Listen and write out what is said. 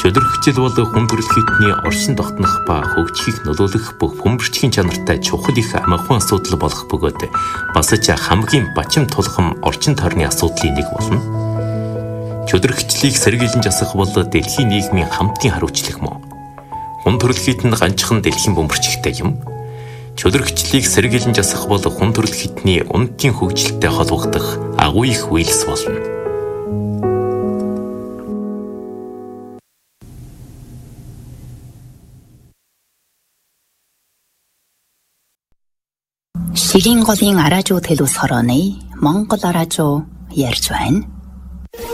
Чөлөрхчил бол хүн төрөл хитний оршин тогтнох ба хөгжихийг нөлөөлөх бүх бөмбөрчгийн чанартай чухал их амархан асуудал болох бөгөөд бас ч хамгийн бачим тулхам орчин тойрны асуудлын нэг болно. Чөлөрхчлийг сэргийлэн засах бол дэлхийн нийгмийн хамтын хариуцлага мөн. Хүн төрөл хит нь ганцхан дэлхийн бөмбөрчигтэй юм. Чөлөрхчлийг сэргийлэн засах бол хүн төрөл хитний унтын хөгжилтэй холбогдох агуу их үйлс болно. Шигийн голын араажуу төлөвс хорооны Монгол араажуу ярьж байна.